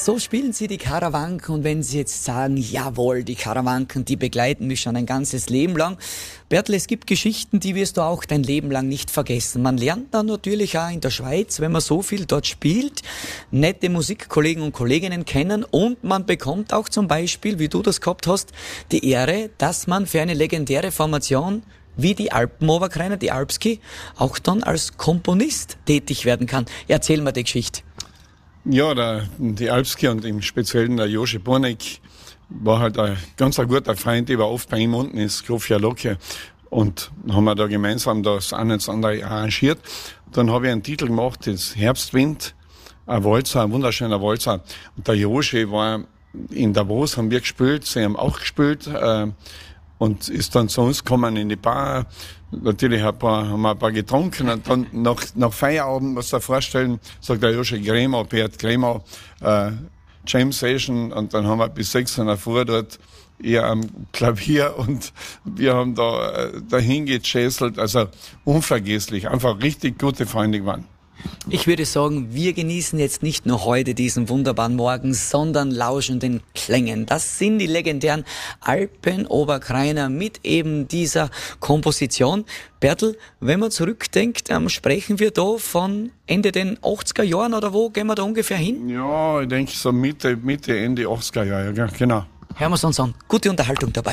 So spielen Sie die Karawanken, und wenn Sie jetzt sagen, jawohl, die Karawanken, die begleiten mich schon ein ganzes Leben lang. Bertel, es gibt Geschichten, die wirst du auch dein Leben lang nicht vergessen. Man lernt dann natürlich auch in der Schweiz, wenn man so viel dort spielt, nette Musikkollegen und Kolleginnen kennen, und man bekommt auch zum Beispiel, wie du das gehabt hast, die Ehre, dass man für eine legendäre Formation wie die Alpenoberkreiner, die Alpski, auch dann als Komponist tätig werden kann. Erzähl mir die Geschichte. Ja, die Alpski und im Speziellen der Jože Bornek war halt ein ganz guter Freund. Ich war oft bei ihm unten ins Grofia Locke und haben wir da gemeinsam das eine und andere arrangiert. Dann habe ich einen Titel gemacht, das Herbstwind, ein Walzer, ein wunderschöner Walzer. Und der Jože war in Davos, haben wir gespielt, sie haben auch gespielt, und ist dann zu uns gekommen in die Bar. Natürlich haben wir ein paar getrunken, und dann nach Feierabend, was da vorstellen, sagt der Jože Gremau, Bert Gremau, Jam Session, und dann haben wir bis 6 Uhr vor dort eher am Klavier, und wir haben da dahin gechasselt, also unvergesslich, einfach richtig gute Freunde geworden. Ich würde sagen, wir genießen jetzt nicht nur heute diesen wunderbaren Morgen, sondern lauschen den Klängen. Das sind die legendären Alpenoberkreiner mit eben dieser Komposition. Bertel, wenn man zurückdenkt, sprechen wir da von Ende den 80er Jahren, oder wo gehen wir da ungefähr hin? Ja, ich denke so Mitte, Ende 80er Jahre, ja, genau. Hören wir es uns an. Gute Unterhaltung dabei.